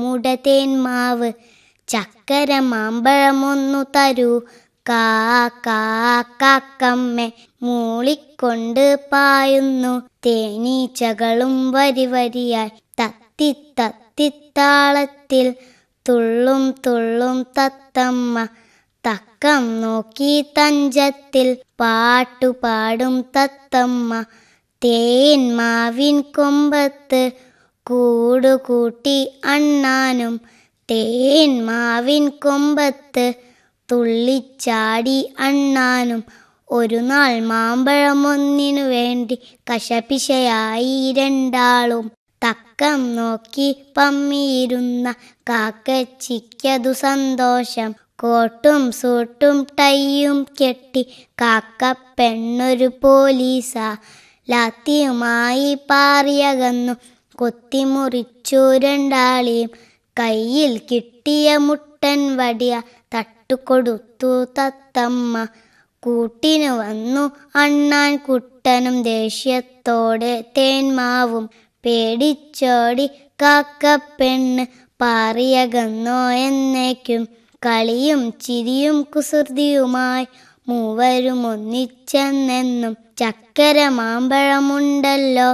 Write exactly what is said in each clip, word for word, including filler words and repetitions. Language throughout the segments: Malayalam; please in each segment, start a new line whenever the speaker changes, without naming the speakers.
മൂടതേന്മാവ്. ചക്കര മാമ്പഴമൊന്നു തരൂ കാ കാ കാക്കമ്മേ. മൂളിക്കൊണ്ട് പായുന്നു തേനീച്ചകളും വരി വരിയായി. തത്തി തത്തിത്താളത്തിൽ തുള്ളും തുള്ളും തത്തമ്മ. തക്കം നോക്കി തഞ്ചത്തിൽ പാട്ടുപാടും തത്തമ്മ. തേന്മാവിൻ കൊമ്പത്ത് കൂടുകൂട്ടി അണ്ണാനും തേന്മാവിൻ കൊമ്പത്ത് തുള്ളിച്ചാടി അണ്ണാനും. ഒരു നാൾ മാമ്പഴമൊന്നിനു വേണ്ടി കശപിശയായി രണ്ടാളും. തക്കം നോക്കി പമ്മിയിരുന്ന കാക്കച്ചിക്കതു സന്തോഷം. കോട്ടും സൂട്ടും ടൈയും കെട്ടി കാക്ക പെണ്ണൊരു പോലീസാ. ലാത്തിയുമായി പാറിയകന്നു കൊത്തിമുറിച്ചു രണ്ടാളെയും. കയ്യിൽ കിട്ടിയ മുട്ടൻ വടിയ തട്ടുകൊടുത്തു തത്തമ്മ. കൂട്ടിനു വന്നു അണ്ണാൻ കുട്ടനും ദേഷ്യത്തോടെ തേന്മാവും. പേടിച്ചോടി കാക്കപ്പെണ്ണ് പാറിയകന്നോ എന്നേക്കും. കളിയും ചിരിയും കുസൃതിയുമായി മൂവരും ഒന്നിച്ചെന്നെന്നും. ചക്കര മാമ്പഴമുണ്ടല്ലോ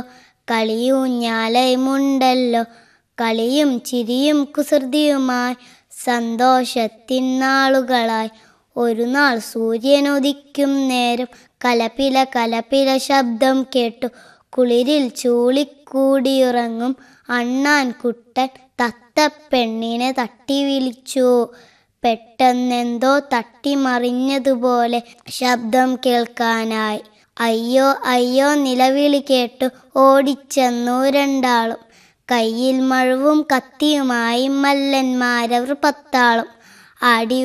കളിയൂഞ്ഞാലയുമുണ്ടല്ലോ. കളിയും ചിരിയും കുസൃതിയുമായി സന്തോഷത്തിൻ നാളുകളായി. ഒരു നാൾ സൂര്യനുദിക്കും നേരം കലപില കലപില ശബ്ദം കേട്ടു. കുളിരിൽ ചൂളിക്കൂടിയുറങ്ങും അണ്ണാൻ കുട്ടൻ തത്തപ്പെണ്ണിനെ തട്ടി വിളിച്ചു. പെട്ടെന്നെന്തോ തട്ടിമറിഞ്ഞതുപോലെ ശബ്ദം കേൾക്കാനായി. അയ്യോ അയ്യോ നിലവിളി കേട്ടു ഓടിച്ചെന്നു രണ്ടാളും. കയ്യിൽ മഴുവും കത്തിയുമായി മല്ലന്മാരവർ പത്താളും. അടി